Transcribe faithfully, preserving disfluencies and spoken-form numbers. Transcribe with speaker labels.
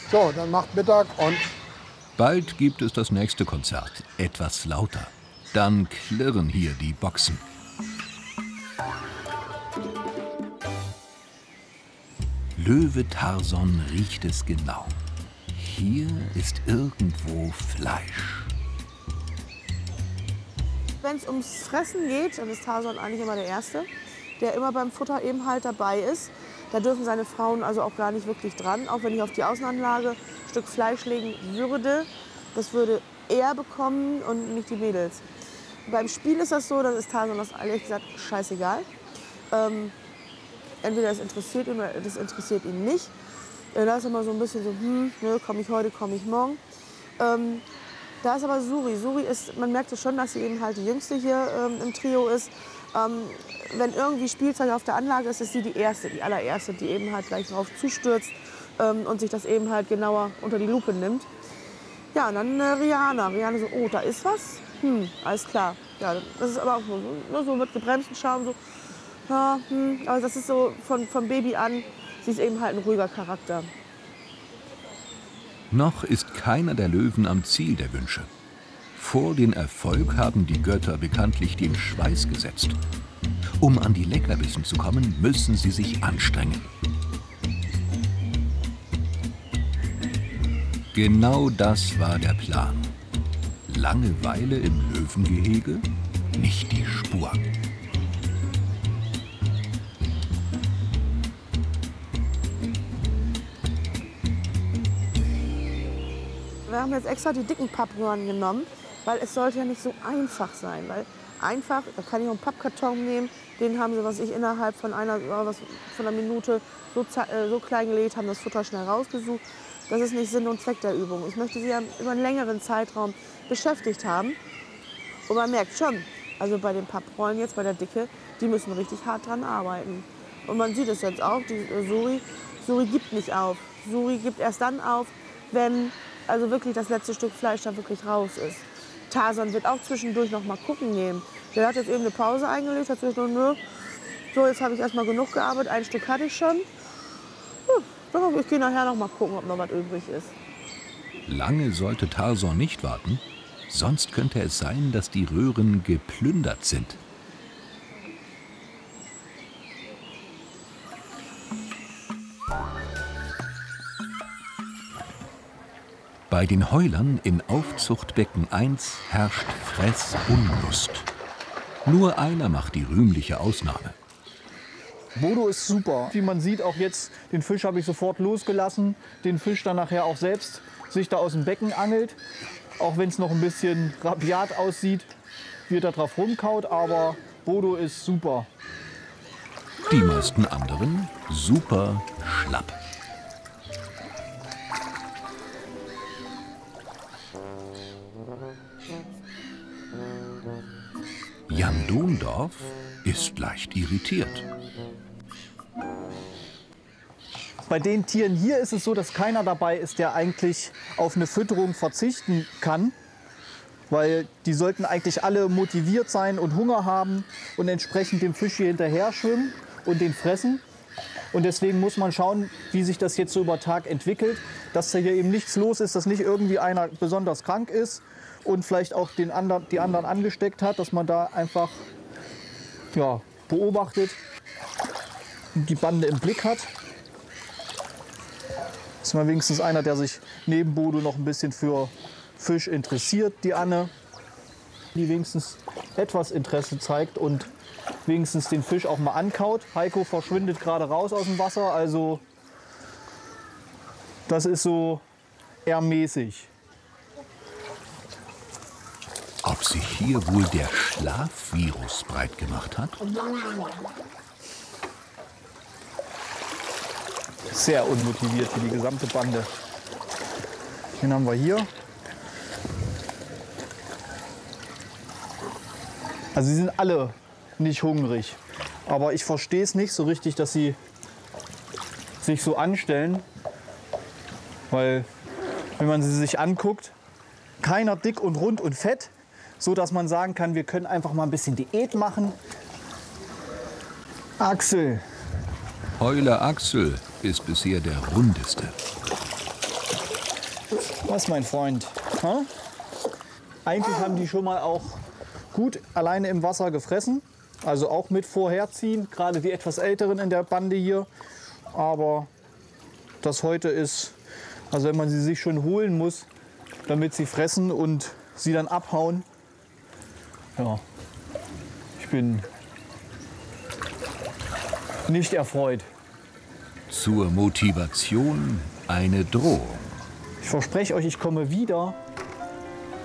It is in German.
Speaker 1: So, dann macht Mittag und...
Speaker 2: Bald gibt es das nächste Konzert, etwas lauter. Dann klirren hier die Boxen. Löwe Tarzan riecht es genau. Hier ist irgendwo Fleisch.
Speaker 3: Wenn es ums Fressen geht, dann ist Tarzan eigentlich immer der Erste, der immer beim Futter eben halt dabei ist. Da dürfen seine Frauen also auch gar nicht wirklich dran, auch wenn ich auf die Außenanlage ein Stück Fleisch legen würde. Das würde er bekommen und nicht die Mädels. Beim Spiel ist das so, dann ist Tarzan das ehrlich gesagt scheißegal. Ähm, entweder das interessiert ihn oder das interessiert ihn nicht. Äh, da ist immer so ein bisschen so, hm, ne, komme ich heute, komme ich morgen. Ähm, da ist aber Suri. Suri ist, man merkt es schon, dass sie eben halt die Jüngste hier ähm, im Trio ist. Ähm, wenn irgendwie Spielzeug auf der Anlage ist, ist sie die Erste, die allererste, die eben halt gleich drauf zustürzt ähm, und sich das eben halt genauer unter die Lupe nimmt. Ja, und dann äh, Rihanna. Rihanna so, oh, da ist was? Hm, alles klar. Ja, das ist aber auch so, so, so mit gebremsten Schaum, so, ja, hm, aber das ist so von, von Baby an, sie ist eben halt ein ruhiger Charakter.
Speaker 2: Noch ist keiner der Löwen am Ziel der Wünsche. Vor den Erfolg haben die Götter bekanntlich den Schweiß gesetzt. Um an die Leckerbissen zu kommen, müssen sie sich anstrengen. Genau das war der Plan. Langeweile im Löwengehege? Nicht die Spur.
Speaker 3: Wir haben jetzt extra die dicken Pappröhren genommen, weil es sollte ja nicht so einfach sein. Weil einfach, da kann ich auch einen Pappkarton nehmen, den haben sie, was ich innerhalb von einer, was, von einer Minute so, äh, so klein gelegt, haben das Futter schnell rausgesucht. Das ist nicht Sinn und Zweck der Übung. Ich möchte sie ja über einen längeren Zeitraum beschäftigt haben. Und man merkt schon, also bei den Papprollen jetzt, bei der Dicke, die müssen richtig hart dran arbeiten. Und man sieht es jetzt auch, die äh, Suri, Suri gibt nicht auf. Suri gibt erst dann auf, wenn also wirklich das letzte Stück Fleisch da wirklich raus ist. Tarzan wird auch zwischendurch noch mal gucken gehen. Der hat jetzt eben eine Pause eingelegt, hat sich nur, nö, so jetzt habe ich erst mal genug gearbeitet, ein Stück hatte ich schon. Hm, ich gehe nachher noch mal gucken, ob noch was übrig ist.
Speaker 2: Lange sollte Tarzan nicht warten, sonst könnte es sein, dass die Röhren geplündert sind. Bei den Heulern in Aufzuchtbecken eins herrscht Fressunlust. Nur einer macht die rühmliche Ausnahme.
Speaker 4: Bodo ist super. Wie man sieht, auch jetzt, den Fisch habe ich sofort losgelassen. Den Fisch dann nachher auch selbst sich da aus dem Becken angelt. Auch wenn es noch ein bisschen rabiat aussieht, wird er drauf rumkaut. Aber Bodo ist super.
Speaker 2: Die meisten anderen super schlapp. Jan Dondorf ist leicht irritiert.
Speaker 4: Bei den Tieren hier ist es so, dass keiner dabei ist, der eigentlich auf eine Fütterung verzichten kann. Weil die sollten eigentlich alle motiviert sein und Hunger haben und entsprechend dem Fisch hier hinterher schwimmen und den fressen. Und deswegen muss man schauen, wie sich das jetzt so über Tag entwickelt. Dass da hier eben nichts los ist, dass nicht irgendwie einer besonders krank ist und vielleicht auch den anderen, die anderen angesteckt hat, dass man da einfach ja, beobachtet und die Bande im Blick hat. Ist mal wenigstens einer, der sich neben Bodo noch ein bisschen für Fisch interessiert, die Anne, die wenigstens etwas Interesse zeigt und wenigstens den Fisch auch mal ankaut. Heiko verschwindet gerade raus aus dem Wasser, also das ist so eher mäßig.
Speaker 2: Ob sich hier wohl der Schlafvirus breit gemacht hat?
Speaker 4: Sehr unmotiviert für die gesamte Bande. Den haben wir hier. Also sie sind alle nicht hungrig. Aber ich verstehe es nicht so richtig, dass sie sich so anstellen. Weil, wenn man sie sich anguckt, keiner dick und rund und fett, so dass man sagen kann, wir können einfach mal ein bisschen Diät machen. Axel.
Speaker 2: Heuler Axel ist bisher der rundeste.
Speaker 4: Was, mein Freund? Ha? Eigentlich haben die schon mal auch gut alleine im Wasser gefressen. Also auch mit vorherziehen, gerade die etwas Älteren in der Bande hier. Aber das heute ist, also wenn man sie sich schon holen muss, damit sie fressen und sie dann abhauen. Ja, ich bin nicht erfreut.
Speaker 2: Zur Motivation eine Drohung.
Speaker 4: Ich verspreche euch, ich komme wieder.